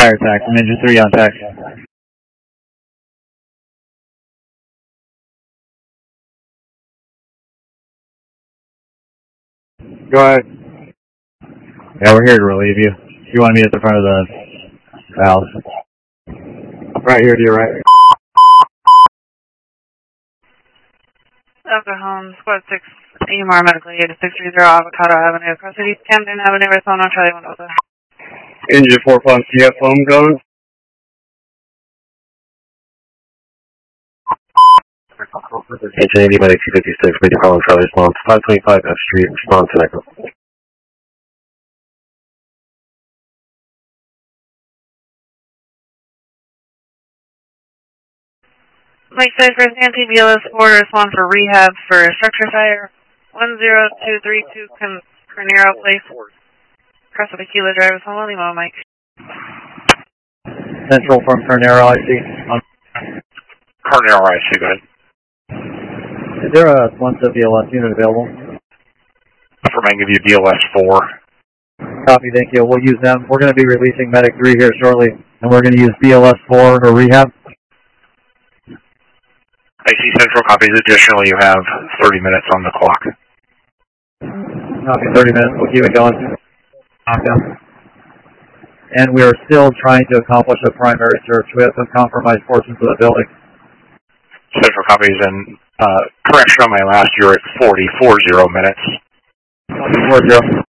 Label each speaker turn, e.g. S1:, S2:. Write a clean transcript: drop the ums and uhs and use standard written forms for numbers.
S1: fire tax. I'm engine 3 on tax. Go ahead. Yeah, we're here to relieve you. You want to meet at the front of the valve. Right here to your right.
S2: Oklahoma, Squad 6, EMR Medical Aid, 630 Avocado Avenue, across the East Camden Avenue, Arizona, Charlie 1
S3: Engine 4 pumps, do you have foam going?
S4: Engine 80 Medic 256, ready to call and Charlie response, 525 F Street, response to Echo.
S2: Lakeside First Anti-BLS 4 respond for rehab for structure fire, 10232 Carnero Place, across the Tequila Drive, San Limo, Mike.
S1: Central from Carnero, I see.
S4: Carnero, I see, go ahead.
S1: Is there a Swanson BLS unit available?
S4: For me, give you BLS 4.
S1: Copy, thank you. We'll use them. We're going to be releasing Medic 3 here shortly, and we're going to use BLS 4 for rehab.
S4: I see Central copies. Additionally, you have 30 minutes on the clock.
S1: Copy, 30 minutes. We'll keep it going. Knockdown. And we are still trying to accomplish a primary search. We have some compromised portions of the building.
S4: Central copies, and correction on my last, you're at 40 minutes.
S1: 40.